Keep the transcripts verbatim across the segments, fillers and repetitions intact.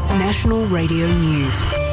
National Radio News.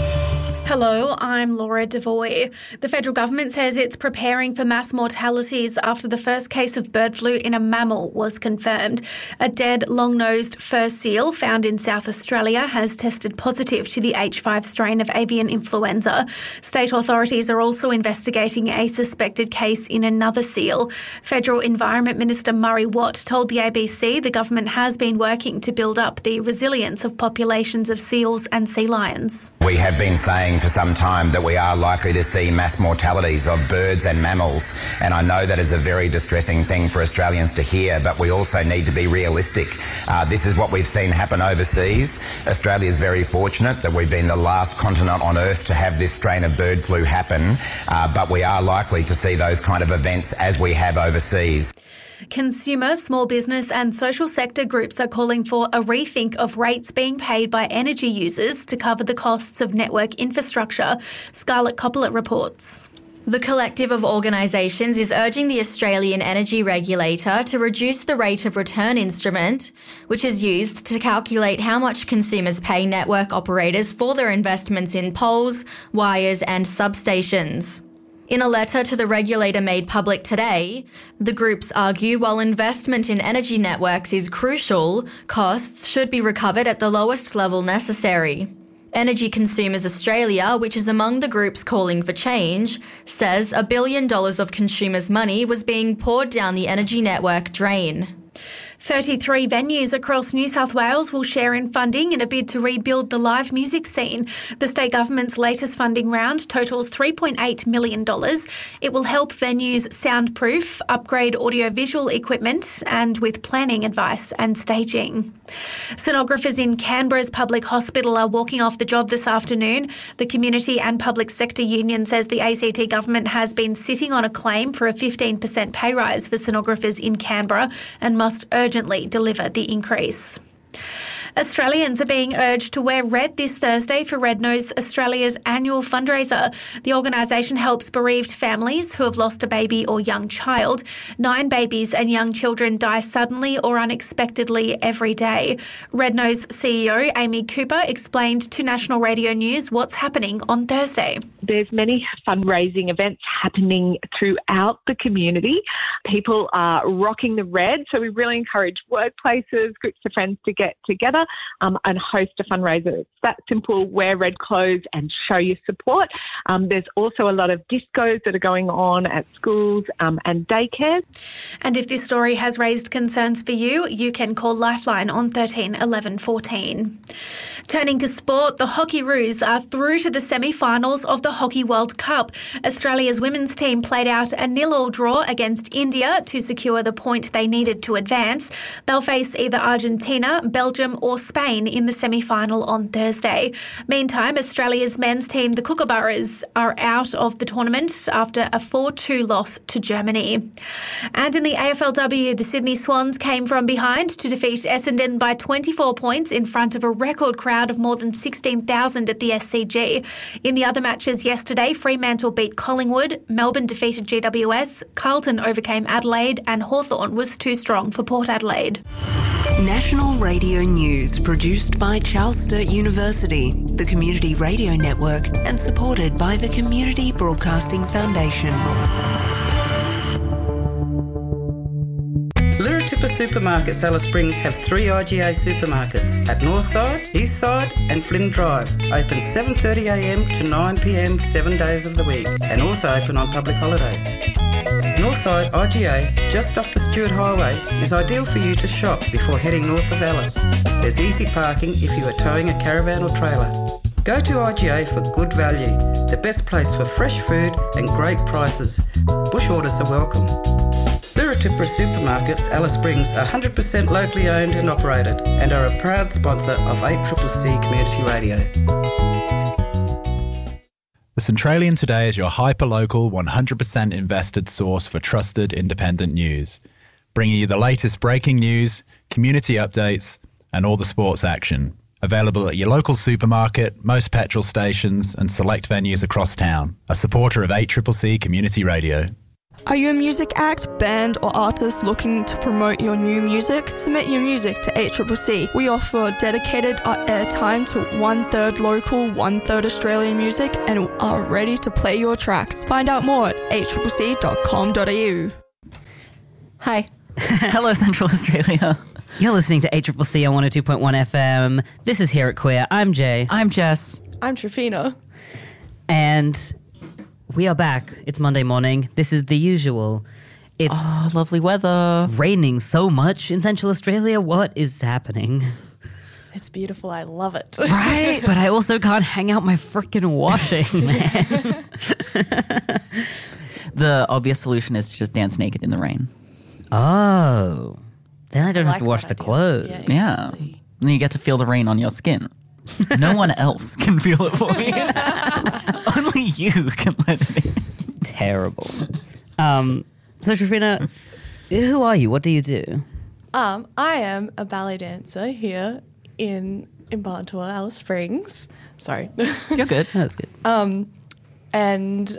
Hello, I'm Laura Devoy. The federal government says it's preparing for mass mortalities after the first case of bird flu in a mammal was confirmed. A dead, long-nosed fur seal found in South Australia has tested positive to the H five strain of avian influenza. State authorities are also investigating a suspected case in another seal. Federal Environment Minister Murray Watt told the A B C the government has been working to build up the resilience of populations of seals and sea lions. We have been saying for some time that we are likely to see mass mortalities of birds and mammals, and I know that is a very distressing thing for Australians to hear, but we also need to be realistic. Uh, this is what we've seen happen overseas. Australia is very fortunate that we've been the last continent on earth to have this strain of bird flu happen, uh, but we are likely to see those kind of events as we have overseas. Consumer, small business and social sector groups are calling for a rethink of rates being paid by energy users to cover the costs of network infrastructure. Scarlett Coppola reports. The collective of organisations is urging the Australian Energy Regulator to reduce the rate of return instrument, which is used to calculate how much consumers pay network operators for their investments in poles, wires and substations. In a letter to the regulator made public today, the groups argue while investment in energy networks is crucial, costs should be recovered at the lowest level necessary. Energy Consumers Australia, which is among the groups calling for change, says a billion dollars of consumers' money was being poured down the energy network drain. thirty-three venues across New South Wales will share in funding in a bid to rebuild the live music scene. The state government's latest funding round totals three point eight million dollars. It will help venues soundproof, upgrade audiovisual equipment and with planning advice and staging. Sonographers in Canberra's public hospital are walking off the job this afternoon. The Community and Public Sector Union says the A C T government has been sitting on a claim for a fifteen percent pay rise for sonographers in Canberra and must urgently deliver the increase. Australians are being urged to wear red this Thursday for Red Nose Australia's annual fundraiser. The organisation helps bereaved families who have lost a baby or young child. Nine babies and young children die suddenly or unexpectedly every day. Red Nose C E O Amy Cooper explained to National Radio News what's happening on Thursday. There's many fundraising events happening throughout the community. People are rocking the red, so we really encourage workplaces, groups of friends to get together um, and host a fundraiser. It's that simple: wear red clothes and show your support. Um, there's also a lot of discos that are going on at schools um, and daycares. And if this story has raised concerns for you, you can call Lifeline on thirteen eleven fourteen. Turning to sport, the Hockeyroos are through to the semi-finals of the Hockey World Cup. Australia's women's team played out a nil-all draw against India to secure the point they needed to advance. They'll face either Argentina, Belgium or Spain in the semi-final on Thursday. Meantime, Australia's men's team, the Kookaburras, are out of the tournament after a four two loss to Germany. And in the A F L W, the Sydney Swans came from behind to defeat Essendon by twenty-four points in front of a record crowd of more than sixteen thousand at the S C G. In the other matches yesterday, Fremantle beat Collingwood, Melbourne defeated G W S, Carlton overcame Adelaide and Hawthorn was too strong for Port Adelaide. National Radio News, produced by Charles Sturt University, the Community Radio Network, and supported by the Community Broadcasting Foundation. Lirratippa Supermarkets Alice Springs have three I G A supermarkets at Northside, Eastside and Flynn Drive. Open seven thirty a m to nine p m seven days of the week and also open on public holidays. Northside I G A, just off the Stewart Highway, is ideal for you to shop before heading north of Alice. There's easy parking if you are towing a caravan or trailer. Go to I G A for good value, the best place for fresh food and great prices. Bush orders are welcome. Lirratippa Supermarkets Alice Springs are one hundred percent locally owned and operated and are a proud sponsor of eight C C C Community Radio. The Centralian Today is your hyper-local, one hundred percent invested source for trusted independent news, bringing you the latest breaking news, community updates and all the sports action. Available at your local supermarket, most petrol stations and select venues across town. A supporter of eight C C C Community Radio. Are you a music act, band, or artist looking to promote your new music? Submit your music to A C C C. We offer dedicated airtime to one-third local, one-third Australian music and are ready to play your tracks. Find out more at a c c c dot com dot a u. Hi. Hello, Central Australia. You're listening to A C C C on one oh two point one F M. This is Here at Queer. I'm Jay. I'm Jess. I'm Trifina. And we are back. It's Monday morning. This is the usual. It's oh, lovely weather. Raining so much in Central Australia. What is happening? It's beautiful. I love it. Right? But I also can't hang out my freaking washing, man. The obvious solution is to just dance naked in the rain. Oh. Then I don't I have like to wash that the idea. clothes. Yeah, Yeah. exactly. And then you get to feel the rain on your skin. No one else can feel it for you. Only you can let it in. Terrible. Um, so, Trifina, who are you? What do you do? Um, I am a ballet dancer here in in Barntua, Alice Springs. Sorry. You're good. Oh, that's good. Um, and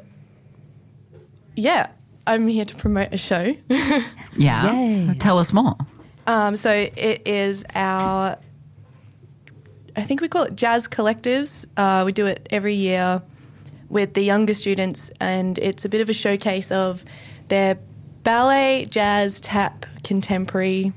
yeah, I'm here to promote a show. Yeah. Yay. Tell us more. Um, so it is our, I think we call it Jazz Collectives. Uh, we do it every year with the younger students, and it's a bit of a showcase of their ballet, jazz, tap, contemporary.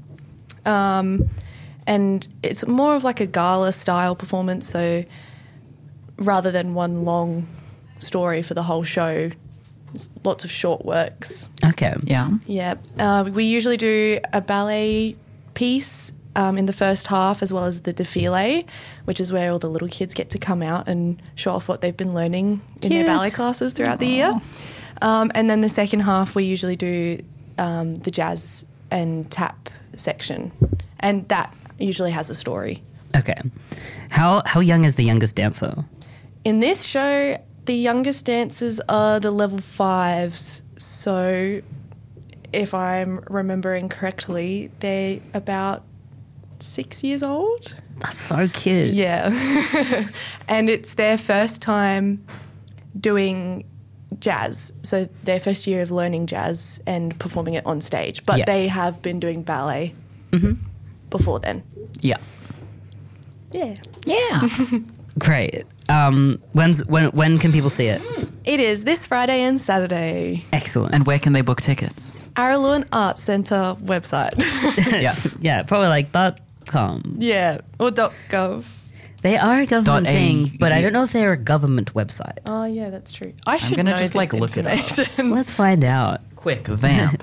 Um, and it's more of like a gala style performance, so rather than one long story for the whole show, it's lots of short works. Okay. Yeah. Yeah. Uh, we usually do a ballet piece um, in the first half, as well as the défilé, which is where all the little kids get to come out and show off what they've been learning in their ballet classes throughout the year. Um, and then the second half, we usually do um, the jazz and tap section. And that usually has a story. Okay. How how young is the youngest dancer? In this show, the youngest dancers are the level fives. So if I'm remembering correctly, they're about six years old. That's so cute. Yeah. And it's their first time doing jazz. So their first year of learning jazz and performing it on stage. But Yeah. they have been doing ballet Mm-hmm. before then. Yeah. Yeah. Yeah. Great. Um, when's when when can people see it? It is this Friday and Saturday. Excellent. And where can they book tickets? Araluen Arts Centre website. Yeah. yeah, probably like dot com. Yeah, or .gov. They are a government Dot thing, A- but I don't know if they're a government website. Oh, yeah, that's true. I should gonna know just, this like, look it up. information. Let's find out. Quick, vamp.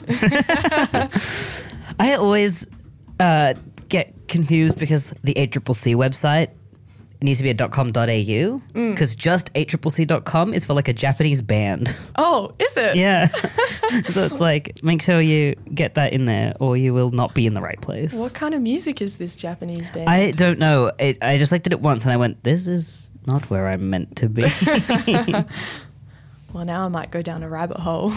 I always uh, get confused because the A C C C website needs to be a .com.au because just A C C C dot com is for like a Japanese band. Oh, is it? Yeah. So it's like, make sure you get that in there or you will not be in the right place. What kind of music is this Japanese band? I don't know. It, I just like did it once and I went, this is not where I'm meant to be. Well, now I might go down a rabbit hole.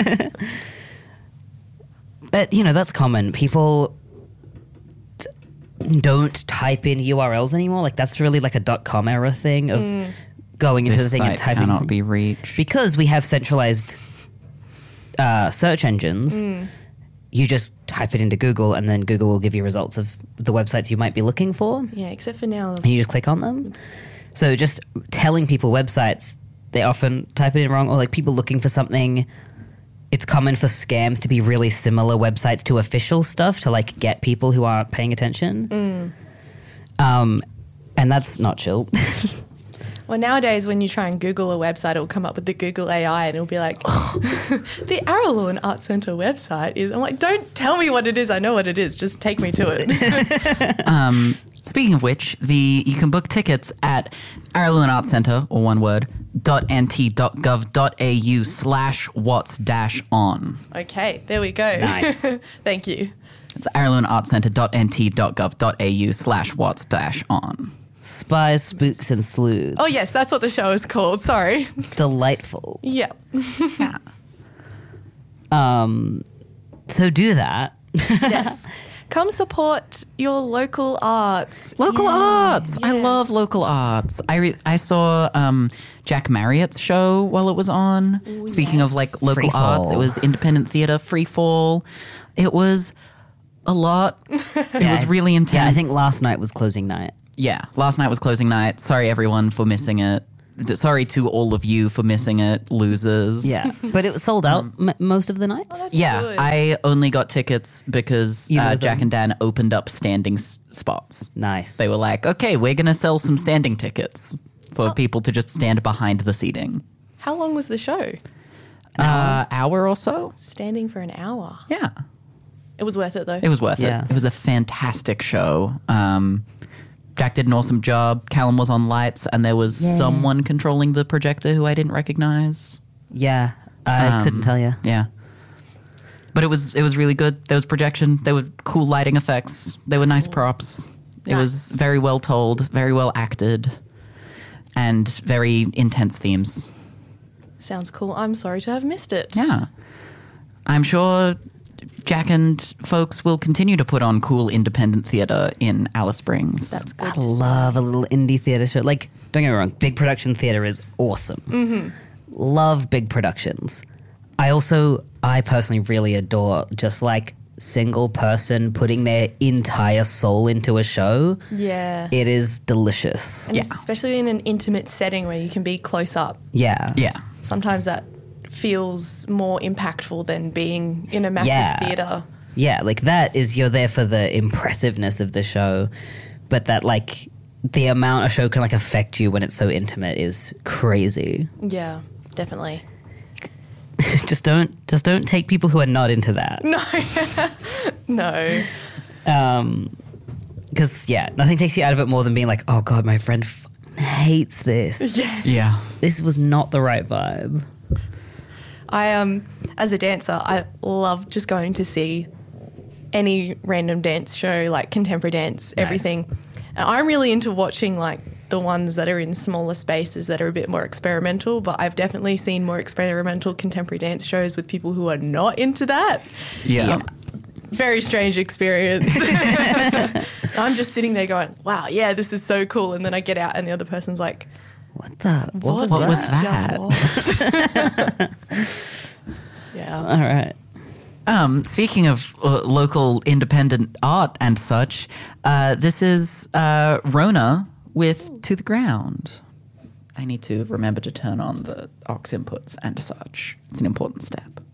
But, you know, that's common. People th- don't type in U R Ls anymore. Like, that's really like a .com era thing of Mm. going into This the thing and site typing. cannot be reached. Because we have centralized uh, search engines, Mm. you just type it into Google and then Google will give you results of the websites you might be looking for. Yeah, except for now. And you just click on them. So just telling people websites, they often type it in wrong, or like people looking for something. It's common for scams to be really similar websites to official stuff to like get people who aren't paying attention. Mm. Um, and that's not chill. Well, nowadays, when you try and Google a website, it'll come up with the Google A I and it'll be like, the Araluen Arts Centre website is... I'm like, don't tell me what it is. I know what it is. Just take me to it. um, speaking of which, the you can book tickets at Araluen Arts Centre, or one word, .nt.gov.au slash what's dash on. Okay, there we go. Nice. Thank you. It's Araluen Arts Centre.nt.gov.au slash what's dash on. Spies, spooks, and sleuths. Oh, yes, that's what the show is called. Sorry. Delightful. Yeah. Um, so do that. Yes. Come support your local arts. Local Yeah. arts. I Yeah. love local arts. I re- I saw um, Jack Marriott's show while it was on. Ooh, Speaking of yes. like local Free arts, Fall. it was independent theater, Free Fall. It was a lot. It was really intense. Yeah, I think last night was closing night. Yeah, last night was closing night. Sorry everyone for missing it. D- Sorry to all of you for missing it, losers. Yeah, but it was sold out m- most of the nights. Yeah, good. I only got tickets because You know uh, them. Jack and Dan opened up standing s- spots. Nice. They were like, okay, we're going to sell some standing tickets for people to just stand behind the seating. How long was the show? Uh, hour or so? Standing for an hour. Yeah. It was worth it though. It was worth Yeah. it. It was a fantastic show. Um, Jack did an awesome job. Callum was on lights, and there was Yay. someone controlling the projector who I didn't recognize. Yeah, I Um, couldn't tell you. Yeah. But it was it was really good. There was projection. There were cool lighting effects. There were nice props. It was Nice. very well told, very well acted, and very intense themes. Sounds cool. I'm sorry to have missed it. Yeah. I'm sure Jack and folks will continue to put on cool independent theatre in Alice Springs. That's good. I to see. love a little indie theater show. Like, don't get me wrong, big production theater is awesome. Mm-hmm. Love big productions. I also, I personally really adore just like single person putting their entire soul into a show. Yeah. It is delicious. And Yeah. especially in an intimate setting where you can be close up. Yeah. Yeah. Sometimes that feels more impactful than being in a massive Yeah. theatre. Yeah, like that is, you're there for the impressiveness of the show, but that like the amount a show can like affect you when it's so intimate is crazy. Yeah, definitely. just don't, just don't take people who are not into that. No. no. Um, because yeah, nothing takes you out of it more than being like, oh god, my friend f- hates this. Yeah. Yeah. This was not the right vibe. I um as a dancer, I love just going to see any random dance show, like contemporary dance, everything. And I'm really into watching like the ones that are in smaller spaces that are a bit more experimental, but I've definitely seen more experimental contemporary dance shows with people who are not into that. Yeah. Very strange experience. I'm just sitting there going, wow, yeah, this is so cool. And then I get out and the other person's like, What the? What, was What that? was Just that? watched. Yeah. All right. Um, speaking of uh, local independent art and such, uh, this is uh, Rona with To the Ground. I need to remember to turn on the aux inputs and such. It's an important step.